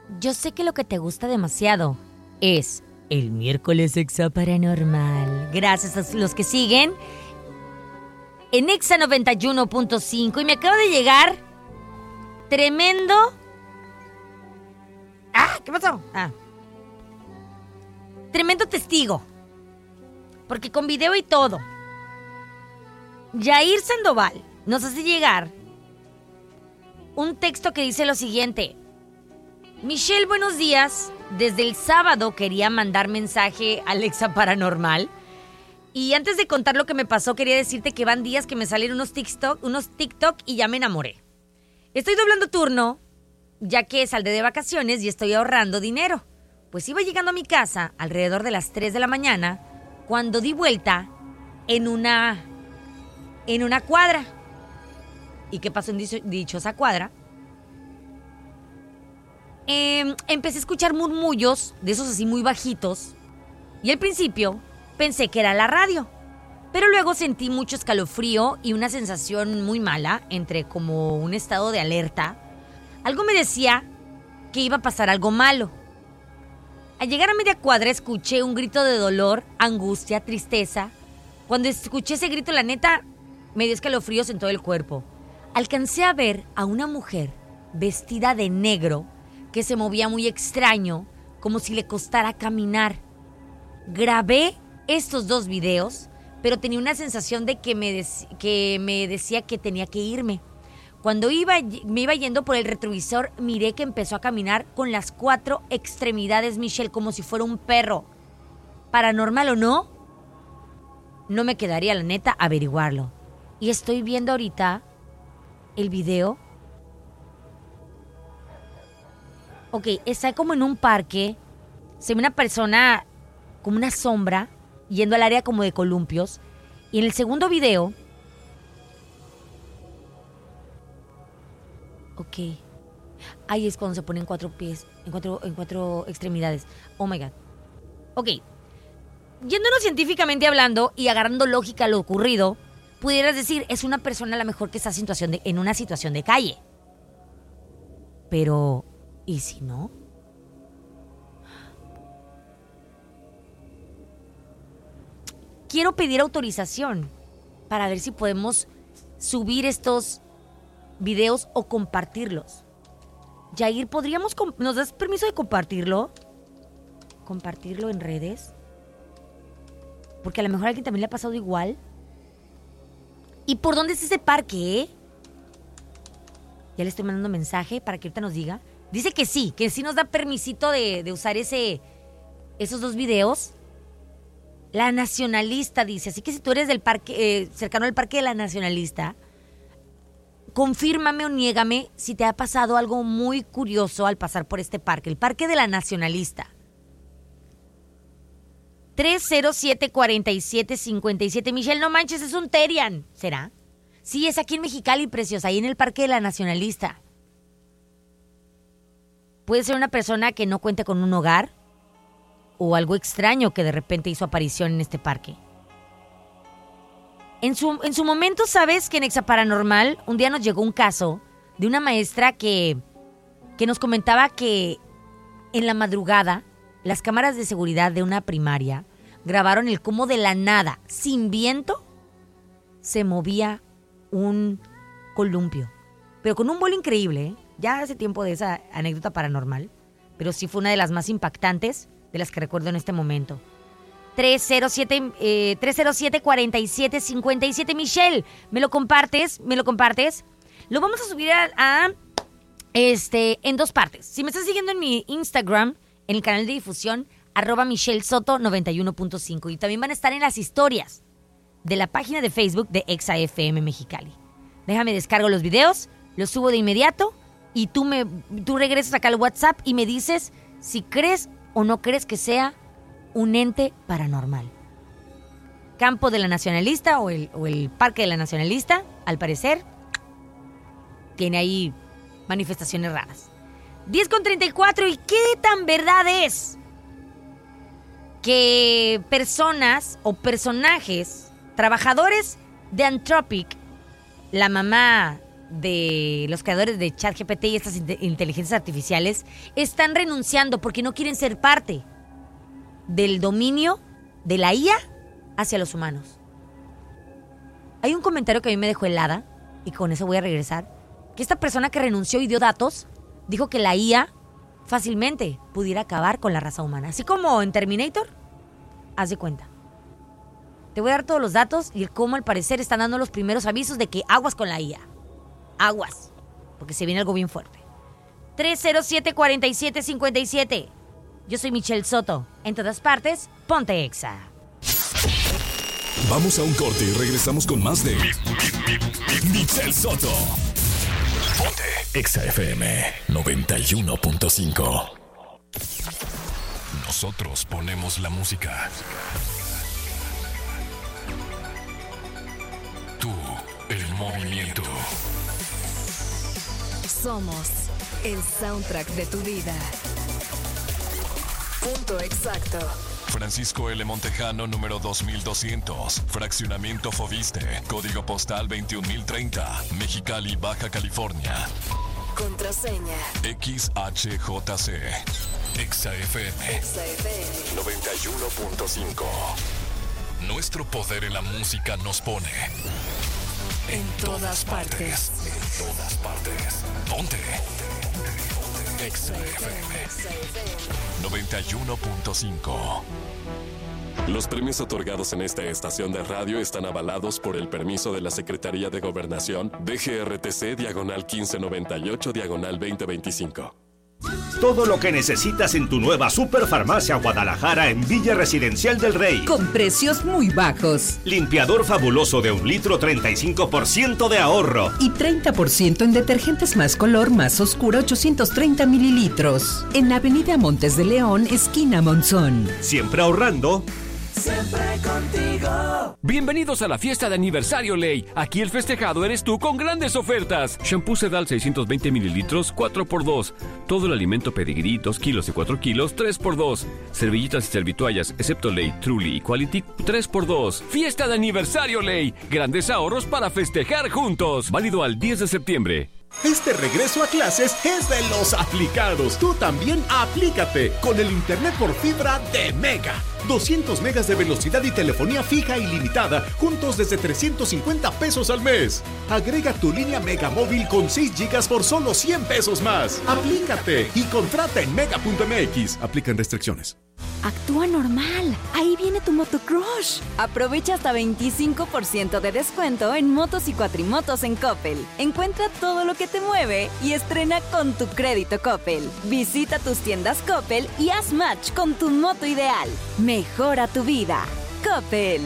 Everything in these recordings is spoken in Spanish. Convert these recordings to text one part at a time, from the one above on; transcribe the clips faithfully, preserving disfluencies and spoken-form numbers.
Yo sé que lo que te gusta demasiado es el miércoles Exa Paranormal. Gracias a los que siguen en Exa noventa y uno punto cinco. Y me acaba de llegar tremendo... ¡Ah! ¿Qué pasó? Ah. Tremendo testigo. Porque con video y todo. Yair Sandoval nos hace llegar un texto que dice lo siguiente. Michelle, buenos días. Desde el sábado quería mandar mensaje a Exa Paranormal. Y antes de contar lo que me pasó, quería decirte que van días que me salen unos TikTok, unos TikTok y ya me enamoré. Estoy doblando turno, ya que saldré de vacaciones y estoy ahorrando dinero. Pues iba llegando a mi casa alrededor de las tres de la mañana cuando di vuelta en una, en una cuadra. ¿Y qué pasó en dicho, dichosa cuadra? Eh, empecé a escuchar murmullos, de esos así muy bajitos, y al principio pensé que era la radio, pero luego sentí mucho escalofrío y una sensación muy mala, entre como un estado de alerta. Algo me decía que iba a pasar algo malo. Al llegar a media cuadra escuché un grito de dolor, angustia, tristeza. Cuando escuché ese grito, la neta, me dio escalofríos en todo el cuerpo. Alcancé a ver a una mujer vestida de negro que se movía muy extraño, como si le costara caminar. Grabé estos dos videos, pero tenía una sensación de que me, de- que me decía que tenía que irme. Cuando iba, me iba yendo por el retrovisor, miré que empezó a caminar con las cuatro extremidades, Michelle, como si fuera un perro. ¿Paranormal o no? No me quedaría, la neta, averiguarlo. Y estoy viendo ahorita el video. Ok, está como en un parque. Se ve una persona como una sombra yendo al área como de columpios. Y en el segundo video... Ok. Ahí es cuando se ponen cuatro pies, en cuatro, en cuatro extremidades. Oh my God. Ok. Yéndonos científicamente hablando y agarrando lógica a lo ocurrido, pudieras decir, es una persona a lo mejor que está situación de, en una situación de calle. Pero, ¿y si no? Quiero pedir autorización para ver si podemos subir estos videos o compartirlos. Yair, ¿podríamos comp- ¿nos das permiso de compartirlo? ¿Compartirlo en redes? Porque a lo mejor a alguien también le ha pasado igual. ¿Y por dónde es ese parque, eh? Ya le estoy mandando mensaje para que ahorita nos diga. Dice que sí, que sí nos da permisito de, de usar ese, esos dos videos. La Nacionalista dice, así que si tú eres del parque, eh, cercano al Parque de la Nacionalista, confírmame o niégame si te ha pasado algo muy curioso al pasar por este parque, el Parque de la Nacionalista. tres cero siete, cuatro siete, cinco siete. Michelle, no manches, es un Terian. ¿Será? Sí, es aquí en Mexicali, preciosa, ahí en el Parque de la Nacionalista. Puede ser una persona que no cuente con un hogar o algo extraño que de repente hizo aparición en este parque. En su, en su momento, ¿sabes que en Exa Paranormal un día nos llegó un caso de una maestra que, que nos comentaba que en la madrugada las cámaras de seguridad de una primaria grabaron el cómo de la nada, sin viento, se movía un columpio? Pero con un vuelo increíble, ¿eh? Ya hace tiempo de esa anécdota paranormal, pero sí fue una de las más impactantes de las que recuerdo en este momento. tres cero siete, eh, tres cero siete, cuatro siete, cinco siete. Michelle, ¿me lo compartes? ¿Me lo compartes? Lo vamos a subir a, a este, en dos partes. Si me estás siguiendo en mi Instagram, en el canal de difusión, arroba Michelle Soto noventa y uno punto cinco. Y también van a estar en las historias de la página de Facebook de Exa F M Mexicali. Déjame descargo los videos, los subo de inmediato y tú, me, tú regresas acá al WhatsApp y me dices si crees o no crees que sea un ente paranormal. Campo de la Nacionalista o el, o el Parque de la Nacionalista, al parecer, tiene ahí manifestaciones raras. diez con treinta y cuatro. ¿Y qué tan verdad es que personas o personajes, trabajadores de Anthropic, la mamá de los creadores de ChatGPT y estas inte- inteligencias artificiales están renunciando porque no quieren ser parte del dominio de la I A hacia los humanos. Hay un comentario que a mí me dejó helada, y con eso voy a regresar, que esta persona que renunció y dio datos, dijo que la I A fácilmente pudiera acabar con la raza humana. Así como en Terminator, haz de cuenta. Te voy a dar todos los datos y cómo al parecer están dando los primeros avisos de que aguas con la I A. Aguas, porque se viene algo bien fuerte. tres cero siete, cuatro siete cinco siete. Yo soy Michelle Soto. En todas partes, ponte Exa. Vamos a un corte y regresamos con más de Michelle Soto. Ponte Exa F M noventa y uno punto cinco. Nosotros ponemos la música. Tú, el movimiento. Somos el soundtrack de tu vida. Punto exacto. Francisco L. Montejano, número dos mil doscientos. Fraccionamiento Foviste. Código postal veintiún mil treinta. Mexicali, Baja California. Contraseña. X H J C. Exa F M. Exa F M. noventa y uno punto cinco. Nuestro poder en la música nos pone En todas partes. En todas partes. Ponte. Exa F M noventa y uno punto cinco. Los premios otorgados en esta estación de radio están avalados por el permiso de la Secretaría de Gobernación D G R T C diagonal quince noventa y ocho diagonal veinte veinticinco. Todo lo que necesitas en tu nueva Superfarmacia Guadalajara en Villa Residencial del Rey. Con precios muy bajos. Limpiador fabuloso de un litro, treinta y cinco por ciento de ahorro. Y treinta por ciento en detergentes más color, más oscura, ochocientos treinta mililitros. En Avenida Montes de León, esquina Monzón. Siempre ahorrando. Siempre contigo. Bienvenidos a la fiesta de aniversario Ley. Aquí el festejado eres tú con grandes ofertas. Shampoo Sedal seiscientos veinte mililitros, cuatro por dos. Todo el alimento Pedigree, dos kilos y cuatro kilos, tres por dos. Servillitas y servitoallas, excepto Ley, Truly y Quality, tres por dos. Fiesta de aniversario Ley. Grandes ahorros para festejar juntos. Válido al diez de septiembre. Este regreso a clases es de los aplicados. Tú también aplícate con el internet por fibra de Mega. doscientos megas de velocidad y telefonía fija ilimitada, juntos desde trescientos cincuenta pesos al mes. Agrega tu línea Mega móvil con seis gigas por solo cien pesos más. Aplícate y contrata en mega punto m x. Aplican restricciones. Actúa normal. Ahí viene tu motocrush. Aprovecha hasta veinticinco por ciento de descuento en motos y cuatrimotos en Coppel. Encuentra todo lo que te mueve y estrena con tu crédito Coppel. Visita tus tiendas Coppel y haz match con tu moto ideal. Mejora tu vida. Coppel.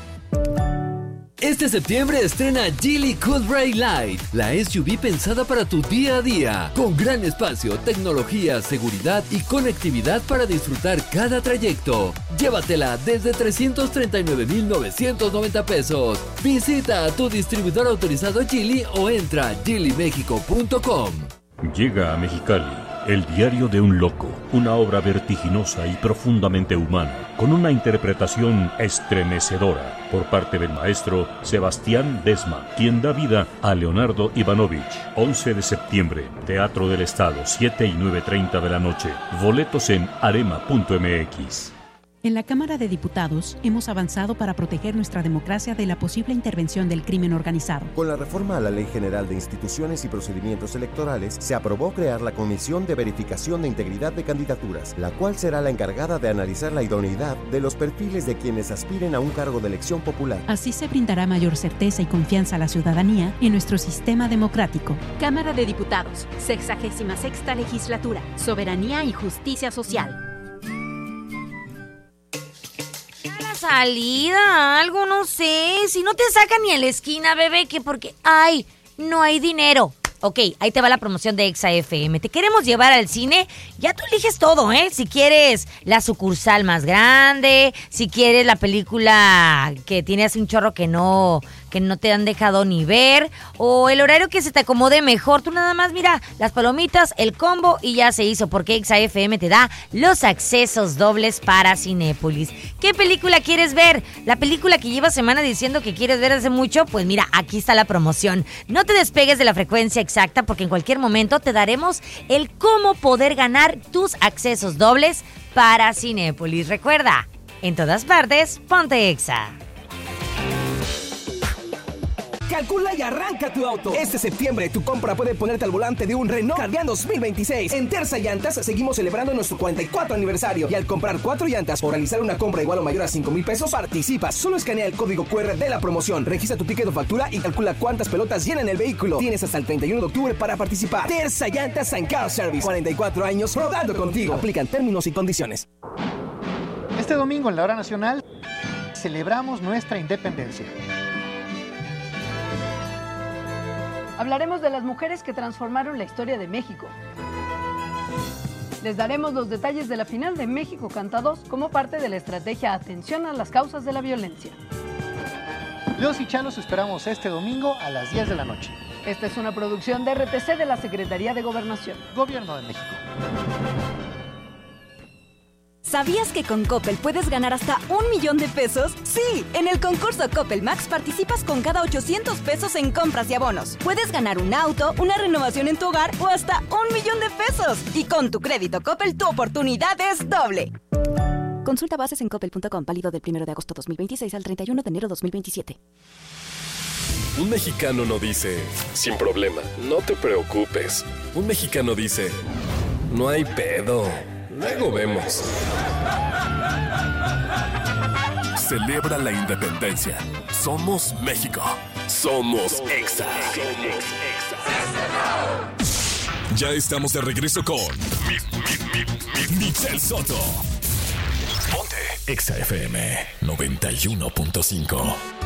Este septiembre estrena Geely Cool Ray Light, la S U V pensada para tu día a día, con gran espacio, tecnología, seguridad y conectividad para disfrutar cada trayecto. Llévatela desde trescientos treinta y nueve mil novecientos noventa pesos. Visita a tu distribuidor autorizado Geely o entra a geely mexico punto com. Llega a Mexicali, El diario de un loco, una obra vertiginosa y profundamente humana, con una interpretación estremecedora por parte del maestro Sebastián Desma, quien da vida a Leonardo Ivanovich. once de septiembre, Teatro del Estado, siete y nueve treinta de la noche. Boletos en arema punto m x. En la Cámara de Diputados hemos avanzado para proteger nuestra democracia de la posible intervención del crimen organizado. Con la reforma a la Ley General de Instituciones y Procedimientos Electorales, se aprobó crear la Comisión de Verificación de Integridad de Candidaturas, la cual será la encargada de analizar la idoneidad de los perfiles de quienes aspiren a un cargo de elección popular. Así se brindará mayor certeza y confianza a la ciudadanía en nuestro sistema democrático. Cámara de Diputados, sexagésima sexta legislatura, Soberanía y Justicia Social. Salida, algo, no sé. Si no te sacan ni a la esquina, bebé, que porque, ay, no hay dinero. Ok, ahí te va la promoción de Exa F M. Te queremos llevar al cine. Ya tú eliges todo, ¿eh? Si quieres la sucursal más grande, si quieres la película que tiene hace un chorro que no, que no te han dejado ni ver, o el horario que se te acomode mejor. Tú nada más mira las palomitas, el combo y ya se hizo, porque Exa F M te da los accesos dobles para Cinépolis. ¿Qué película quieres ver? La película que llevas semana diciendo que quieres ver hace mucho, pues mira, aquí está la promoción. No te despegues de la frecuencia exacta, porque en cualquier momento te daremos el cómo poder ganar tus accesos dobles para Cinépolis. Recuerda, en todas partes, ponte Exa. Calcula y arranca tu auto. Este septiembre tu compra puede ponerte al volante de un Renault Cardian dos mil veintiséis. En Terza Llantas seguimos celebrando nuestro cuarenta y cuatro aniversario. Y al comprar cuatro llantas o realizar una compra igual o mayor a cinco mil pesos, participas. Solo escanea el código cu erre de la promoción, registra tu ticket o factura y calcula cuántas pelotas llenan el vehículo. Tienes hasta el treinta y uno de octubre para participar. Terza Llantas and Car Service. cuarenta y cuatro años rodando contigo. Aplican términos y condiciones. Este domingo en la Hora Nacional celebramos nuestra independencia. Hablaremos de las mujeres que transformaron la historia de México. Les daremos los detalles de la final de México Canta dos como parte de la estrategia Atención a las causas de la violencia. Los y Chalos esperamos este domingo a las diez de la noche. Esta es una producción de R T C de la Secretaría de Gobernación. Gobierno de México. ¿Sabías que con Coppel puedes ganar hasta un millón de pesos? Sí, en el concurso Coppel Max participas con cada ochocientos pesos en compras y abonos. Puedes ganar un auto, una renovación en tu hogar o hasta un millón de pesos. Y con tu crédito Coppel, tu oportunidad es doble. Consulta bases en coppel punto com, válido del primero de agosto dos mil veintiséis al treinta y uno de enero dos mil veintisiete. Un mexicano no dice, sin problema, no te preocupes. Un mexicano dice, no hay pedo. Luego vemos. Celebra la independencia. Somos México. Somos Exa. Ya estamos de regreso con Michelle Soto. Ponte Exa F M noventa y uno punto cinco.